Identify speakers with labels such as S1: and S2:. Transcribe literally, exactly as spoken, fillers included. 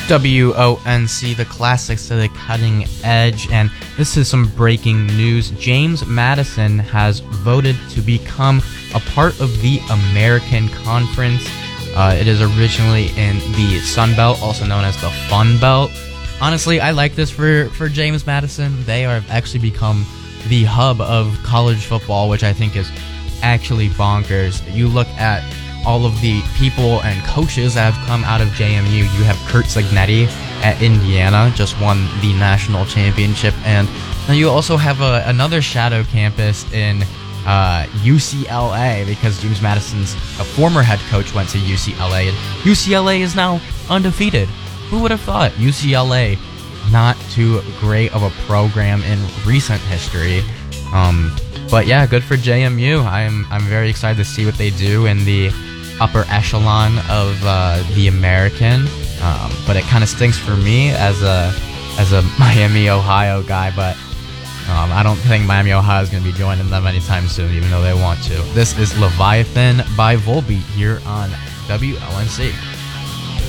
S1: W O N C, the classics to the cutting edge, and this is some breaking news. James Madison has voted to become a part of the American Conference. Uh, it is originally in the Sun Belt, also known as the Fun Belt. Honestly, I like this for, for James Madison. They are actually become the hub of college football, which I think is actually bonkers. You look at all of the people and coaches that have come out of J M U. You have Curt Cignetti at Indiana, just won the national championship, and now you also have a, another shadow campus in uh, U C L A, because James Madison's a former head coach went to U C L A, and U C L A is now undefeated. Who would have thought? U C L A, not too great of a program in recent history. Um, but yeah, good for J M U. I'm I'm very excited to see what they do in the upper echelon of uh, the American. Um, but it kind of stinks for me as a as a Miami, Ohio guy. But um, I don't think Miami, Ohio is going to be joining them anytime soon, even though they want to. This is Leviathan by Volbeat here on W L N C.